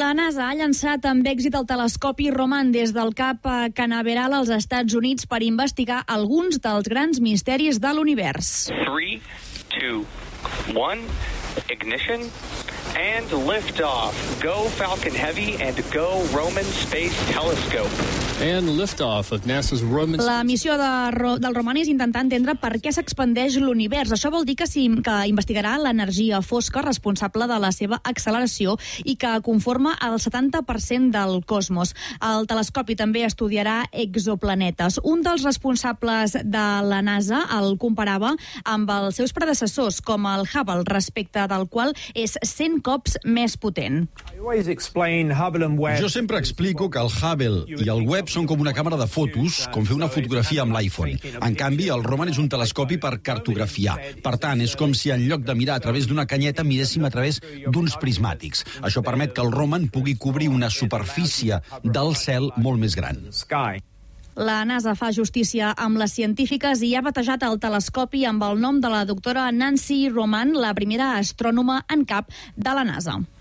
La NASA ha llançat amb èxit el telescopi Roman des del Cap Canaveral als Estats Units per investigar alguns dels grans misteris de l'univers. 3, 2, 1, ignition, and liftoff. Go Falcon Heavy and go Roman Space Telescope. And liftoff of NASA's Roman... La missió del Roman és intentar entendre per què s'expandeix l'univers. Això vol dir que investigarà l'energia fosca responsable de la seva acceleració i que conforma el 70% del cosmos. El telescopi també estudiarà exoplanetes. Un dels responsables de la NASA el comparava amb els seus predecessors, com el Hubble, respecte del qual és 100 cops més potent. Jo sempre explico que el Hubble i el Webb són com una càmera de fotos, com fer una fotografia amb l'iPhone. En canvi, el Roman és un telescopi per cartografiar. Per tant, és com si en lloc de mirar a través d'una canyeta miréssim a través d'uns prismàtics. Això permet que el Roman pugui cobrir una superfície del cel molt més gran. La NASA fa justícia amb les científiques i ha batejat el telescopi amb el nom de la doctora Nancy Roman, la primera astrònoma en cap de la NASA.